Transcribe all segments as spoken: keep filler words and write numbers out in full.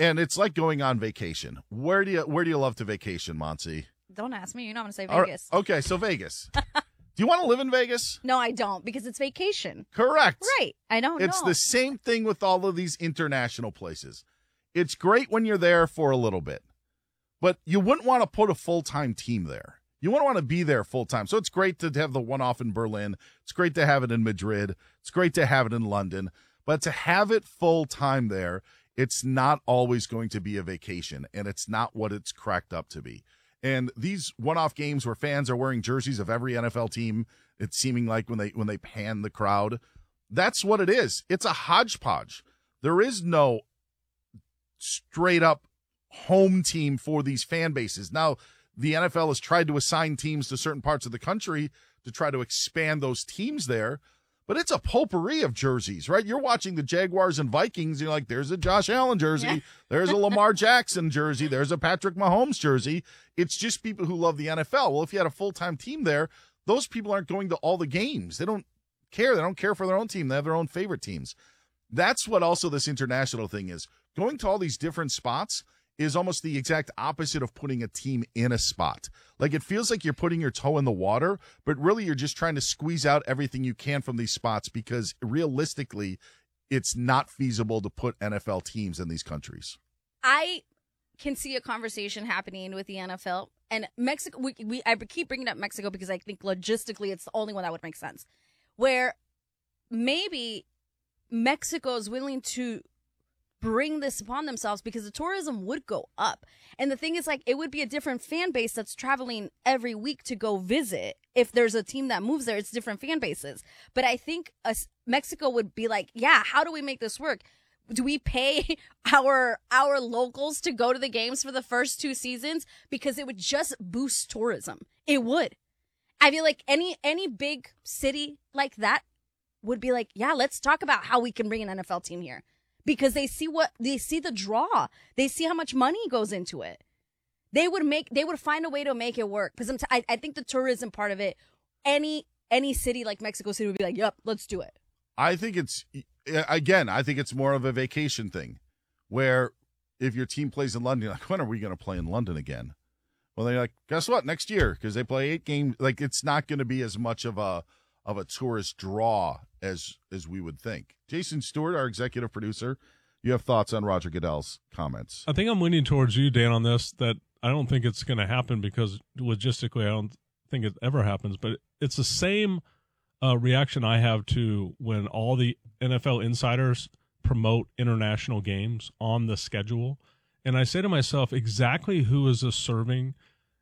And it's like going on vacation. Where do you where do you love to vacation, Monty? Don't ask me. You know I'm going to say All Vegas. right, okay, so Vegas. Do you want to live in Vegas? No, I don't, because it's vacation. Correct. Right. I don't know. It's the same thing with all of these international places. It's great when you're there for a little bit, but you wouldn't want to put a full-time team there. You wouldn't want to be there full-time. So it's great to have the one-off in Berlin. It's great to have it in Madrid. It's great to have it in London. But to have it full-time there, it's not always going to be a vacation, and it's not what it's cracked up to be. And these one-off games where fans are wearing jerseys of every N F L team, it's seeming like when they when they pan the crowd, that's what it is. It's a hodgepodge. There is no straight-up home team for these fan bases. Now, the N F L has tried to assign teams to certain parts of the country to try to expand those teams there, but it's a potpourri of jerseys, right? You're watching the Jaguars and Vikings, you're like, there's a Josh Allen jersey, yeah. There's a Lamar Jackson jersey, there's a Patrick Mahomes jersey. It's just people who love the N F L. Well, if you had a full-time team there, those people aren't going to all the games. They don't care. They don't care for their own team. They have their own favorite teams. That's what also this international thing is. Going to all these different spots is almost the exact opposite of putting a team in a spot. Like, it feels like you're putting your toe in the water, but really you're just trying to squeeze out everything you can from these spots because realistically, it's not feasible to put N F L teams in these countries. I can see a conversation happening with the N F L and Mexico. We, we I keep bringing up Mexico because I think logistically it's the only one that would make sense. Where maybe Mexico is willing to bring this upon themselves because the tourism would go up. And the thing is, like, it would be a different fan base that's traveling every week to go visit. If there's a team that moves there, it's different fan bases. But I think uh, Mexico would be like, yeah, how do we make this work? Do we pay our our locals to go to the games for the first two seasons? Because it would just boost tourism. It would. I feel like any any big city like that would be like, yeah, let's talk about how we can bring an N F L team here. Because they see what they see the draw. They see how much money goes into it. They would make they would find a way to make it work. Because t- I, I think the tourism part of it, any any city like Mexico City would be like, yep, let's do it. I think it's, again, I think it's more of a vacation thing where if your team plays in London, you're like, when are we going to play in London again? Well, they're like, guess what? Next year, because they play eight games. Like, it's not going to be as much of a of a tourist draw as as we would think. Jason Stewart, our executive producer, you have thoughts on Roger Goodell's comments? I think I'm leaning towards you, Dan, on this, that I don't think it's going to happen because logistically I don't think it ever happens, but it's the same uh, reaction I have to when all the N F L insiders promote international games on the schedule. And I say to myself, exactly who is this serving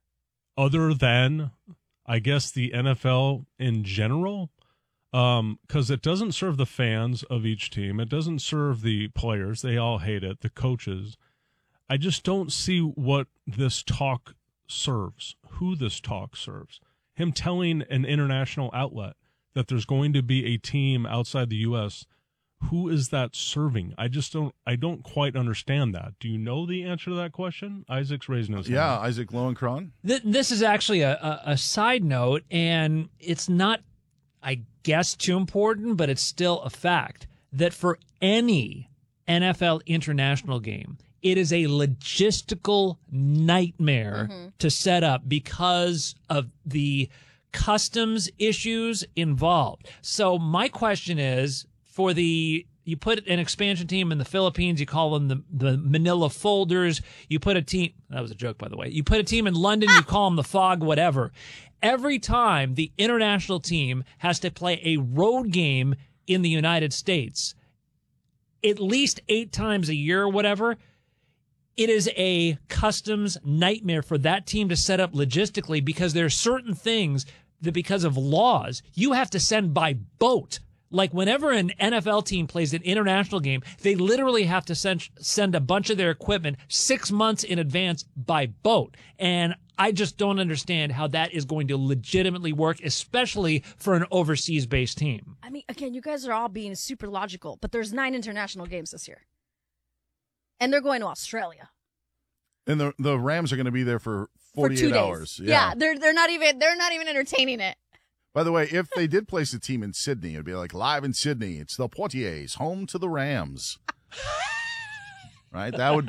other than, I guess, the N F L in general? Um, because it doesn't serve the fans of each team. It doesn't serve the players. They all hate it, the coaches. I just don't see what this talk serves, who this talk serves. Him telling an international outlet that there's going to be a team outside the U S, who is that serving? I just don't I don't quite understand that. Do you know the answer to that question? Isaac's raising his hand. Yeah, Isaac Lowenkron. Th- this is actually a, a, a side note, and it's not, I guess, too important, but it's still a fact that for any N F L international game, it is a logistical nightmare mm-hmm. to set up because of the customs issues involved. So my question is, for the, you put an expansion team in the Philippines, you call them the, the Manila Folders. You put a team, that was a joke, by the way. You put a team in London, you call them the Fog, whatever. Every time the international team has to play a road game in the United States, at least eight times a year or whatever, it is a customs nightmare for that team to set up logistically because there are certain things that because of laws, you have to send by boat. Like whenever an N F L team plays an international game, they literally have to send send a bunch of their equipment six months in advance by boat. And I just don't understand how that is going to legitimately work, especially for an overseas-based team. I mean, again, you guys are all being super logical, but there's nine international games this year. And they're going to Australia. And the the Rams are going to be there for forty-eight for two days. hours. Yeah. yeah, they're they're not even they're not even entertaining it. By the way, if they did place a team in Sydney, it would be like live in Sydney. It's the Portiers, home to the Rams. Right? That would